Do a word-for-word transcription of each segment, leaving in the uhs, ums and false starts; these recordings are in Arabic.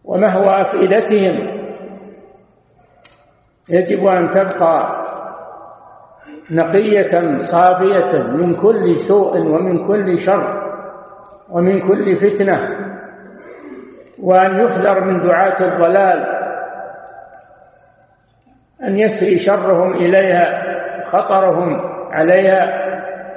ومهوى أفئدتهم. يجب أن تبقى نقية صافية من كل سوء ومن كل شر ومن كل فتنة، وأن يحذر من دعاة الضلال أن يسري شرهم إليها خطرهم عليها.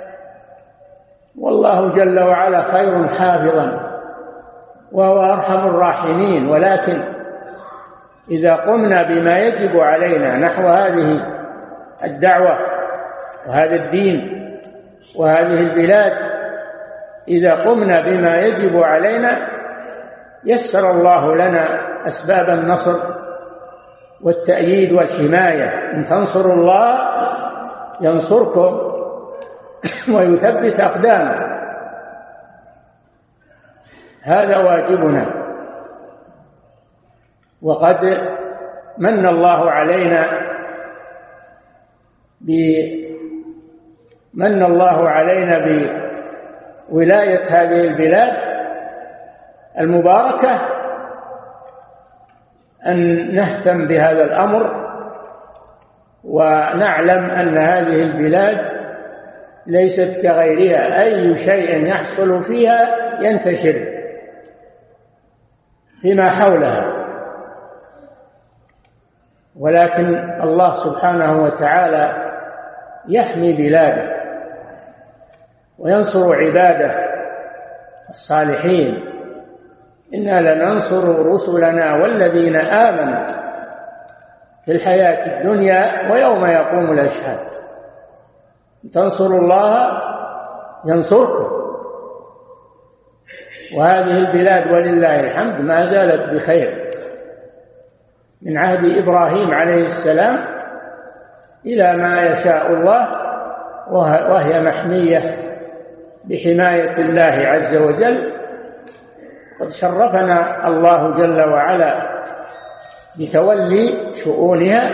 والله جل وعلا خير حافظا وهو أرحم الراحمين. ولكن إذا قمنا بما يجب علينا نحو هذه الدعوة وهذا الدين وهذه البلاد، إذا قمنا بما يجب علينا يسر الله لنا أسباب النصر والتأييد والحماية. إن تنصروا الله ينصركم ويثبت أقدامكم. هذا واجبنا. وقد من الله علينا من الله علينا بولاية هذه البلاد المباركة أن نهتم بهذا الأمر، ونعلم أن هذه البلاد ليست كغيرها، أي شيء يحصل فيها ينتشر فيما حولها. ولكن الله سبحانه وتعالى يحمي بلاده وينصر عباده الصالحين. إنا لننصر رسلنا والذين آمنوا في الحياة الدنيا ويوم يقوم الأشهاد. تنصروا الله ينصركم. وهذه البلاد ولله الحمد ما زالت بخير من عهد إبراهيم عليه السلام إلى ما يشاء الله، وهي محمية بحماية الله عز وجل. قد شرفنا الله جل وعلا بتولي شؤونها،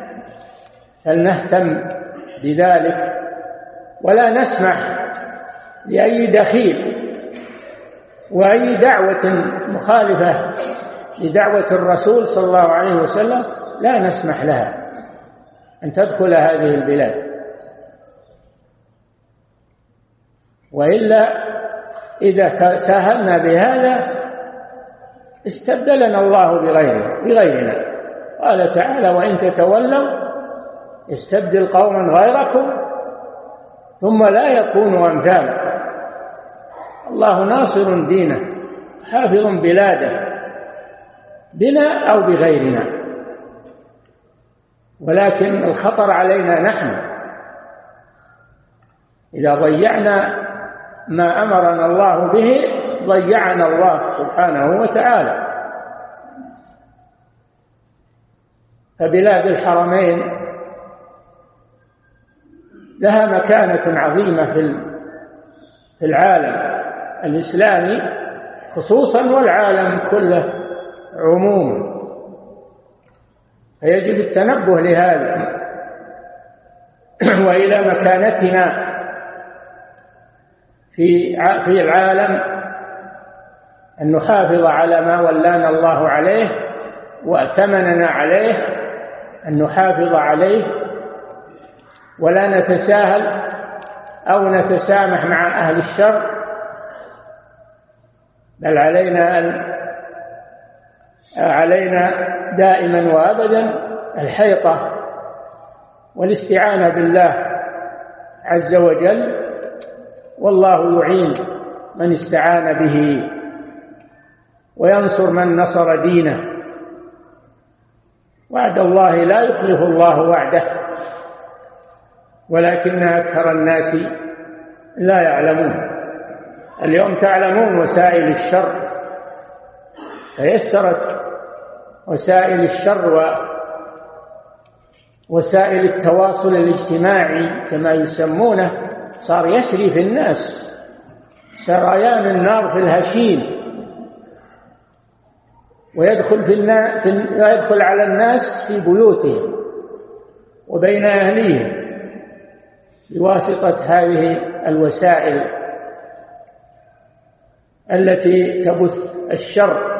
فلنهتم بذلك ولا نسمح لأي دخيل وأي دعوة مخالفة لدعوة الرسول صلى الله عليه وسلم لا نسمح لها أن تدخل هذه البلاد. وإلا إذا ساهلنا بهذا استبدلنا الله بغيره بغيرنا. قال تعالى: وإن تتولوا يستبدل قوما غيركم ثم لا يكونوا أمثالكم. الله ناصر دينه حافظ بلاده بنا أو بغيرنا، ولكن الخطر علينا نحن. إذا ضيعنا ما أمرنا الله به ضيعنا الله سبحانه وتعالى. فبلاد الحرمين لها مكانة عظيمة في العالم الإسلامي خصوصا والعالم كله عموما، فيجب التنبه لهذا وإلى مكانتنا في في العالم، أن نحافظ على ما ولانا الله عليه وأتمننا عليه، أن نحافظ عليه ولا نتساهل أو نتسامح مع أهل الشر، بل علينا أن علينا دائما وأبدا الحيطة والاستعانة بالله عز وجل، والله يعين من استعان به وينصر من نصر دينه. وعد الله لا يخلف الله وعده ولكن أكثر الناس لا يعلمون. اليوم تعلمون وسائل الشر، تيسرت وسائل الشر ووسائل التواصل الاجتماعي كما يسمونه، صار يسري في الناس سريان النار في الهشيم، ويدخل, في النا... ويدخل على الناس في بيوتهم وبين أهليهم بواسطة هذه الوسائل التي تبث الشر